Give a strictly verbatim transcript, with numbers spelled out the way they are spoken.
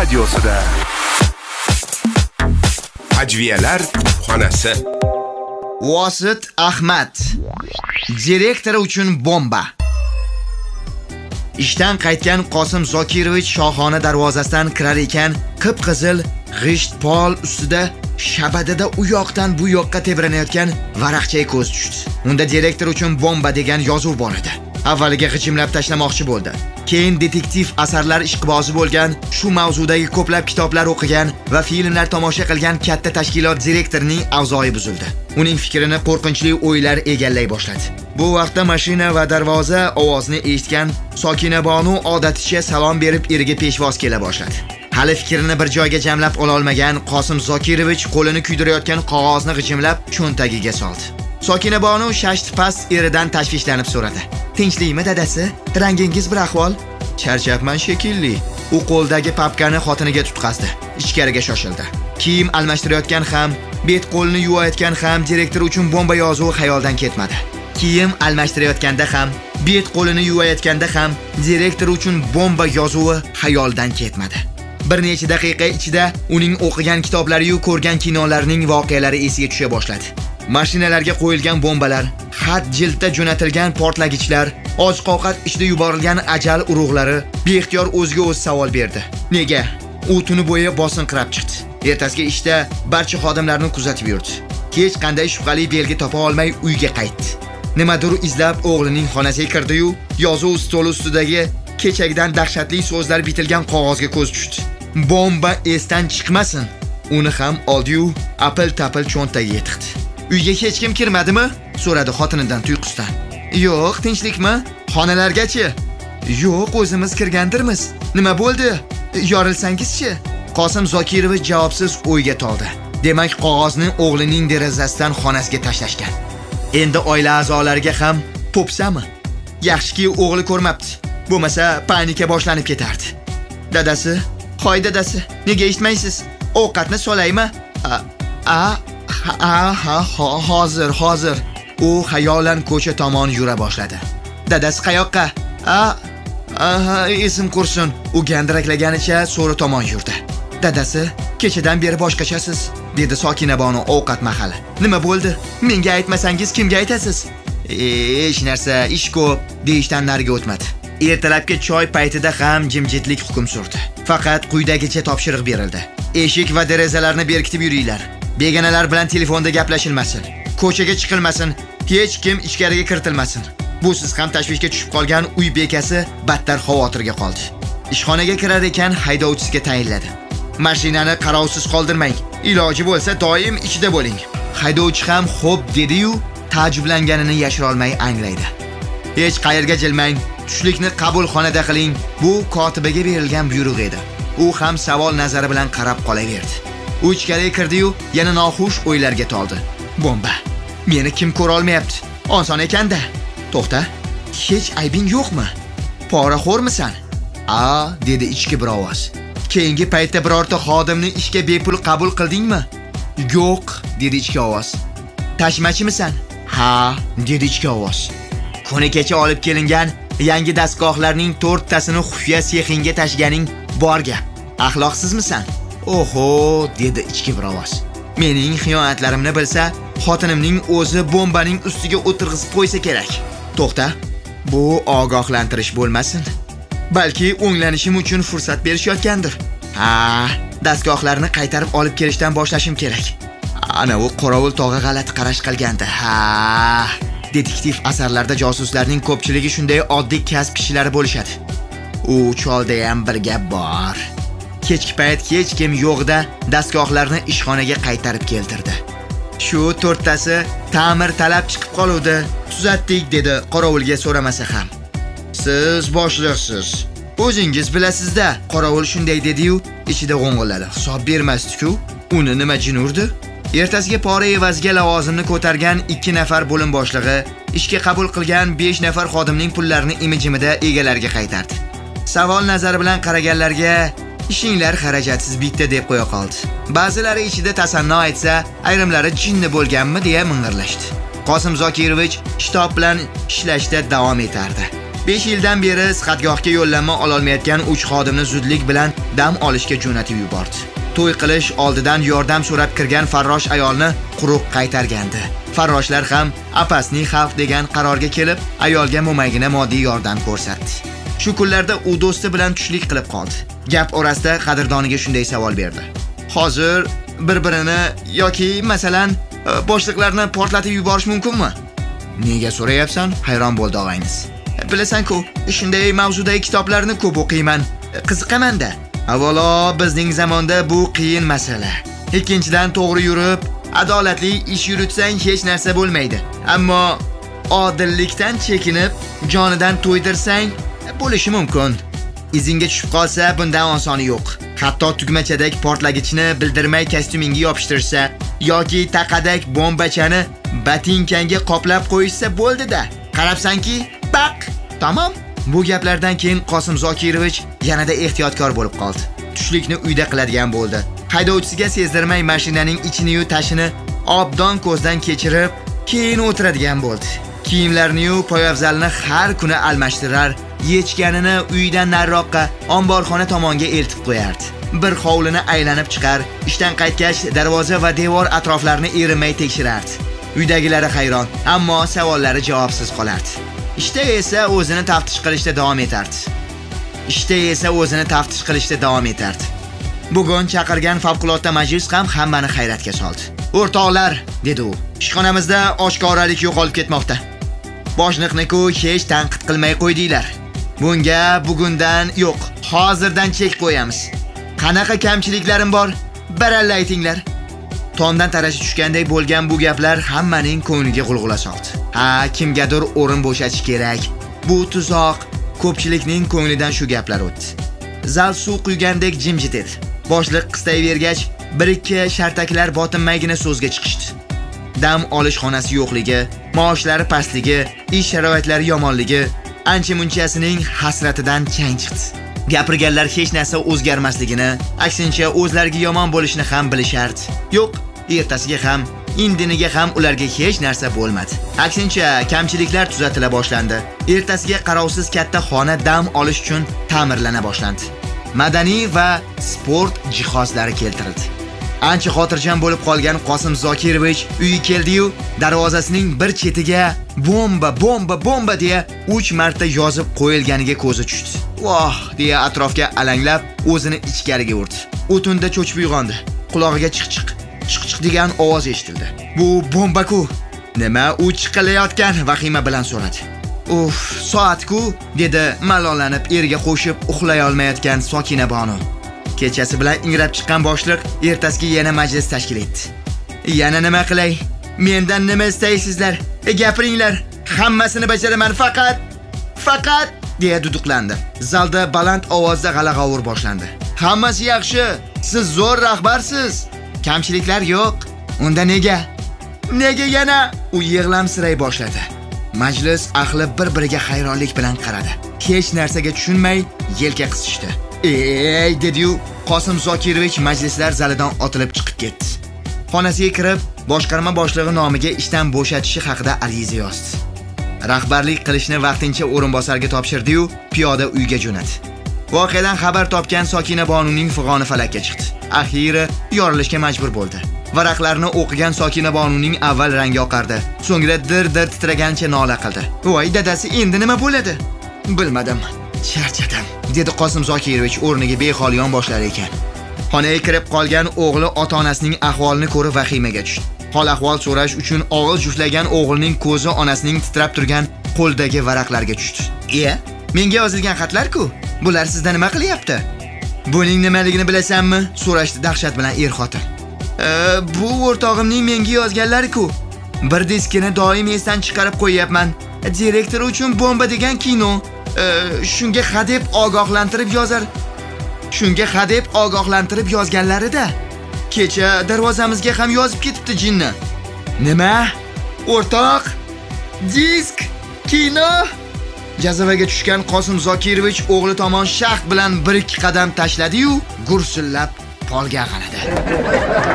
radiosida. Ajviyalar xonasi. Vosit Ahmad. Direktori uchun bomba. Ishdan qaytgan Qosim Zokirovich shohona darvozasidan kirar ekan, qip-qizil g'isht pol ustida shabadada u yoqdan bu yoqqa tebranayotgan varaqchaga ko'z tushdi. Unda direktor uchun bomba degan yozuv bor edi. Avvaliga g'ijimlab tashlamoqchi bo'ldi. Keyin detektiv asarlar ishqibozi bo'lgan, shu mavzudagi ko'plab kitoblar o'qigan va filmlar tomosha qilgan katta tashkilot direktorining a'zoyi buzildi. Uning fikrini qo'rqinchli o'ylar egallay boshladi. Bu vaqtda mashina va darvoza ovozini eshitgan Sokinabonu odaticha salom berib eriga peshvoz kela boshladi. Hali fikrini bir joyga jamlab ola olmagan Qosim Zokirovich qo'lini kuydirayotgan qog'ozni g'ijimlab cho'ntagiga soldi. Sokinabonu shashti past eridan tashvishlanib so'radi. Tinchlikmi dadasi? Rangingiz bir ahvol? Charchabman shekilli. U qo'ldagi papkani xotiniga tutqazdi. Ichkariga shoshildi. Kiyim almashtirayotgan ham, bet qo'lni yuvayotgan ham direktor uchun bomba yozuvi xayoldan ketmadi. Kiyim almashtirayotganda ham, bet qo'lini yuvayotganda ham direktor uchun bomba yozuvi xayoldan ketmadi. Bir necha daqiqa ichida uning o'qigan kitoblari yu ko'rgan kinolarining voqealari esiga tusha boshladi. Mashinalarga qo'yilgan bombalar, xat jildda jo'natilgan portlagichlar, oziq-ovqat ichida yuborilgan ajal urug'lari beixtiyor o'ziga o'zi savol berdi. Nega? U tuni bo'yi bosinqirab chiqdi. Ertasiga ishda barcha xodimlarni kuzatib yurdi. Hech qanday shubhali belgi topa olmay uyga qaytdi. Nimadir izlab o'g'lining xonasiga kirdi-yu, yozuv stoli ustidagi kechagdan dahshatli so'zlar bitilgan qog'ozga ko'z tushdi. Bomba esdan chiqmasin. Uni ham oldi-yu, apil-tapil cho'ntagiga tiqdi. Uyga hech kim kirmadimi? So'radi xotinidan tuyqusdan. Yo'q, tinchlikmi? Xonalargachi? Yo'q, o'zimiz kirgandirmiz. Nima bo'ldi? Yorilsangizchi? Qosim Zokirovich javobsiz o'yga toldi. Demak, qog'ozni o'g'lining derazasidan xonasiga tashlashgan. Endi oila a'zolariga ham popsami? Yaxshiki o'g'li ko'rmabdi. Bo'lmasa panika boshlanib ketardi. Dadasi, "Qo'y dadasi, nega eshitmaysiz? Ovqatni solaymi?" A, a Ha, ha, ha, hozir, hozir. U xayolan ko'cha tomon yura boshladi. Dadasi qayoqqa? A, aha, esim qursin. U gandiraklaganicha so'ri tomon yurdi. Dadasi, kechadan beri boshqachasiz, dedi Sokinabonu ovqat mahali. Nima bo'ldi? Menga aytmasangiz kimga aytasiz? Hech narsa, ish ko'p, deyishdan nariga o'tmadi. Ertalabki choy paytida ham jimjitlik hukm surdi. Faqat quyidagicha topshiriq berildi. Eshik va derazalarni berkitib yuringlar. Begonalar bilan telefonda gaplashilmasin. Ko'chaga chiqilmasin. Hech kim ichkariga kiritilmasin. Bu siz ham tashvishga tushib qolgan uy bekasi battar xavotirga qoldi. Ishxonaga kirar ekan haydovchisiga tayinladi. Mashinani qarovsiz qoldirmang. Iloji bo'lsa doim ichida bo'ling. Haydovchi ham xo'p dedi-yu, ta'jublanganini yashira olmay anglaydi. Hech qayerga jilmang. Tushlikni qabulxonada qiling. Bu kotibaga berilgan buyruq edi. U ham savol nazari bilan qarab qolaverdi. U ichkariga kirdi-yu, yana noxush o'ylarga toldi. Bomba. Meni kim ko'ra olmayapti? Oson ekanda. To'xta. Hech aybing yo'qmi? Poraxo'rmisan? A, dedi ichki bir ovoz. Keyingi paytda birorta xodimni ishga bepul qabul qildingmi? Yo'q, dedi ichki ovoz. Tashmachimisan? Ha, dedi ichki ovoz. Kuni kecha olib kelingan yangi dastgohlarning to'rttasini xufiya sexinga tashganing bor gap. Axloqsizmisan? Oho, dedi ichki bir ovoz. Mening xiyonatlarimni bilsa, xotinimning o'zi bombaning ustiga o'tirg'izib qo'ysa kerak. To'xta. Bu ogohlantirish bo'lmasin. Balki o'nglanishim uchun fursat berishayotgandir. Ha, dastgohlarni qaytarib olib kelishdan boshlashim kerak. Ana u qorovul tog'a g'alati qarash qilgandi. Ha, detektiv asarlarda josuslarning ko'pchiligi shunday oddiy kasb kishilari bo'lishadi. U cholda ham bir gap bor. Kechki payt hech kim yo'g'ida dastgohlarni ishxonaga qaytarib keltirdi. Shu to'rttasi ta'mir talab chiqib qoluvdi. Tuzatdik, dedi qorovulga so'ramasa ham. Siz boshliqsiz. O'zingiz bilasiz-da, qorovul shunday dedi-yu, ichida g'o'ng'illadi. Hisob bermasdi-ku, uni nima jin urdi? Ertasiga pora evaziga lavozimni ko'targan ikki nafar bo'lim boshlig'i ishga qabul qilgan besh nafar xodimning pullarini imi-jimida egalariga qaytardi. Savol nazari bilan qaraganlarga ishinglar xarajatsiz bitta deb qo'ya qoldi. Ba'zilari ichida tasanno aytsa, ayrimlari jinni bo'lganmi deya ming'irlashdi. Qosim Zokirovich shitob bilan ishlashda davom etardi. besh yildan beri sihatgohga yo'llanma ololmayotgan uch xodimni zudlik bilan dam olishga jo'natib yubordi. To'y qilish oldidan yordam so'rab kirgan farrosh ayolni quruq qaytargandi. Farroshlar ham apasning xavf degan qarorga kelib, ayolga mo'maygina moddiy yordam ko'rsatdi. Shu kunlarda u do'sti bilan tushlik qilib qoldi. Gap orasida qadrdoniga shunday savol berdi. Hozir bir-birini yoki masalan boshliqlarni portlatib yuborish mumkinmi? Nega so'rayapsan? Hayron bo'ldi og'ayniz. Bilasan-ku, shunday mavzudagi kitoblarni ko'p o'qiyman. Qiziqaman-da. Avvalo, bizning zamonda bu qiyin masala. Ikkinchidan, to'g'ri yurib, adolatli ish yuritsang hech narsa bo'lmaydi. Ammo odillikdan chekinib, jonidan to'ydirsang bo'lishi mumkin. Izingga tushib qolsa, bundan osoni yo'q. Hatto tugmachadek portlagichni bildirmay kostyumingga yopishtirsa yoki taqadak bombachani batinkangga qoplab qo'yishsa bo'ldi-da. Qarabsanki, baq, tamom. Bu gaplardan keyin Qosim Zokirovich yanada ehtiyotkor bo'lib qoldi. Tushlikni uyda qiladigan bo'ldi. Haydovchisiga sezdirmay mashinaning ichini-yu tashini obdon ko'zdan kechirib, keyin o'tiradigan bo'ldi. Kiyimlarini-yu poyafzalni har kuni almashtirar, yechganini uydan nariroqqa omborxona tomonga eltib qo'yardi. Bir hovlini aylanib chiqar, ishdan qaytgach darvoza va devor atroflarini erinmay tekshirardi. Uydagilari hayron, ammo savollari javobsiz qolardi. Ishda esa o'zini taftish qilishda davom etardi. Ishda esa o'zini taftish qilishda davom etardi. Bugun chaqirgan favqulodda majlis ham hammani hayratga soldi. "O'rtoqlar", dedi u, "ishxonamizda oshkoralik yo'qolib ketmoqda. Boshliqni-ku hech tanqid qilmay qo'ydinglar. Bunga bugundan yo'q, hozirdan chek qo'yamiz. Qanaqa kamchiliklarim bor? Baralla aytinglar." Tomdan tarashi tushganday bo'lgan bu gaplar hammaning ko'ngliga g'ulg'ula soldi. Ha, kimgadir o'rin bo'shatish kerak. Bu tuzoq. Ko'pchilikning ko'nglidan shu gaplar o'tdi. Zal suv quygandek jimjit edi. Boshliq qistayvergach, bir-ikki shartaklar botinmaygina so'zga chiqishdi. Dam olish xonasi yo'qligi, maoshlari pastligi, ish sharoitlari yomonligi, ancha-munchasining hasratidan chang chiqdi. Gapirganlar hech narsa o'zgarmasligini, aksincha o'zlariga yomon bo'lishini ham bilishardi. Yo'q, ertasiga ham, indiniga ham ularga hech narsa bo'lmadi. Aksincha kamchiliklar tuzatila boshlandi. Ertasiga qarovsiz katta xona dam olish uchun ta'mirlana boshlandi. Madaniy va sport jihozlari keltirildi. Ancha xotirjam bo'lib qolgan Qosim Zokirovich uyi keldi-yu, darvozasining bir chetiga bomba, bomba, bomba deya uch marta yozib qo'yilganiga ko'zi tushdi. Voh, deya atrofga alanglab, o'zini ichkariga urdi. U tunda cho'chib uyg'ondi. Qulog'iga chiq-chiq, chiq-chiq degan ovoz eshitildi. "Bu bomba-ku." "Nima u chiqilayotgan?" vahima bilan so'radi. "Uf, soat-ku", dedi malolanib eriga qo'shib uxlay olmayotgan Sokina Bonu. Kechasi bilan ingrab chiqqan boshliq ertasiga yana majlis tashkil etdi. "Yana nima qilay? Mendan nima istaysizlar? E, gapiringlar. Hammasini bajaraman faqat, faqat", deya duduqlandi. Zalda baland ovozda g'ala-g'ovur boshlandi. "Hammasi yaxshi. Siz zo'r rahbarsiz. Kamchiliklar yo'q. Unda nega? Nega yana?" U yig'lamsiray boshladi. Majlis ahli bir-biriga hayronlik bilan qaradi. Hech narsaga tushunmay yelka qisishdi. "Ey", dedi-yu, Qosim Zokirovich majlislar zalidan otilib chiqib ketdi. Xonasiga kirib, boshqarma boshlig'i nomiga ishdan bo'shatishi haqida ariza yozdi. Rahbarlik qilishni vaqtincha o'rinbosarga topshirdi-yu, piyoda uyga jo'nadi. Voqeadan xabar topgan Sokina Bonuning fig'oni falakka chiqdi. Axiri yorilishga majbur bo'ldi. Varaqlarni o'qigan Sokina Bonuning avval rangi oqardi, so'ngra dir-dir titragancha nola qildi. "Voy dadasi, endi nima bo'ladi?" "Bilmadim. Charchadim", dedi Qosim Zokirovich o'rniga behol yon boshlar ekan. Xonaga kirib qolgan o'g'li ota-onasining ahvolini ko'rib vahimaga tushdi. Hol ahvol so'rash uchun og'iz juftlagan o'g'lining ko'zi onasining titrab turgan qo'ldagi varaqlarga tushdi. "E, menga yozilgan xatlar-ku. Bular sizda nima qilyapti?" "Buning nimaligini bilasanmi?" so'rashdi dahshat bilan er-xotin. "E, bu o'rtog'imning menga yozganlari-ku. Bir diskini doim esdan chiqarib qo'yapman. Direktor uchun bomba degan kino. E, shunga hadeb ogohlantirib yozar. Shunga hadeb ogohlantirib yozganlarida. Kecha darvozamizga ham yozib ketibdi jinni." "Nima? O'rtoq? Disk? Kino?" Jazavaga tushgan Qosim Zokirovich o'g'li tomon shaxt bilan bir ikki qadam tashladi-yu, gursillab polga ag'anadi.